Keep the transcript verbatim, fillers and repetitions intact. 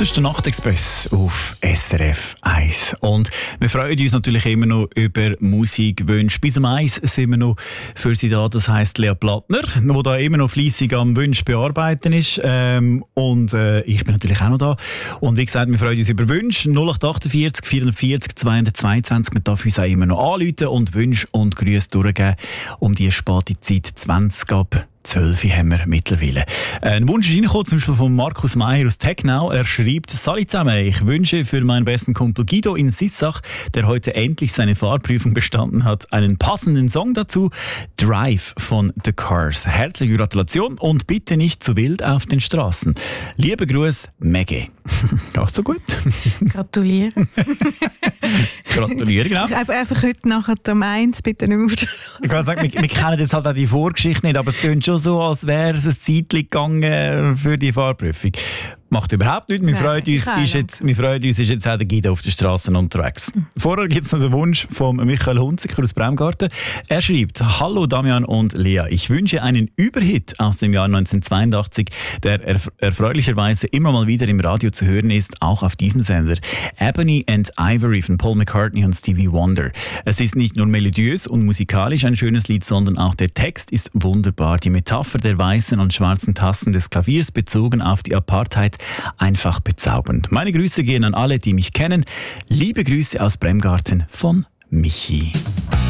Das ist der Nachtexpress auf S R F eins. Und wir freuen uns natürlich immer noch über Musikwünsche. Bis um eins sind wir noch für Sie da. Das heisst Lea Plattner, der da immer noch fleissig am Wunsch bearbeiten ist. Ähm, und äh, ich bin natürlich auch noch da. Und wie gesagt, wir freuen uns über Wünsche. null acht acht vier vier vier null zwei zwei zwei. Man darf uns auch immer noch anrufen und Wünsche und Grüße durchgeben. Um die späte Zeit zwanzig ab zwölf haben wir mittlerweile. Ein Wunsch ist reingekommen, zum Beispiel von Markus Meyer aus Technau. Er schreibt: Salut zusammen, ich wünsche für meinen besten Kumpel Guido in Sissach, der heute endlich seine Fahrprüfung bestanden hat, einen passenden Song dazu. Drive von The Cars. Herzliche Gratulation und bitte nicht zu wild auf den Straßen. Liebe Gruß, Maggie. Geht's so gut? Gratuliere. Gratuliere, genau. Einfach, einfach heute nachher um eins, bitte nicht mehr auf der Straße. Ich kann sagen, wir, wir kennen jetzt halt auch die Vorgeschichte nicht, aber es klingt schon so, als wäre es ein Zeitchen gegangen für die Fahrprüfung. Macht überhaupt nichts. Wir, Nein, freuen uns, ist jetzt, wir freuen uns, ist jetzt auch der Guido auf den Straßen unterwegs. Mhm. Vorher gibt es noch den Wunsch von Michael Hunziker aus Bremgarten. Er schreibt: Hallo Damian und Lea, ich wünsche einen Überhit aus dem Jahr neunzehnhundertzweiundachtzig, der erf- erfreulicherweise immer mal wieder im Radio zu hören ist, auch auf diesem Sender. Ebony and Ivory von Paul McCartney und Stevie Wonder. Es ist nicht nur melodiös und musikalisch ein schönes Lied, sondern auch der Text ist wunderbar. Die Metapher der weißen und schwarzen Tasten des Klaviers bezogen auf die Apartheid, einfach bezaubernd. Meine Grüße gehen an alle, die mich kennen. Liebe Grüße aus Bremgarten von Michi.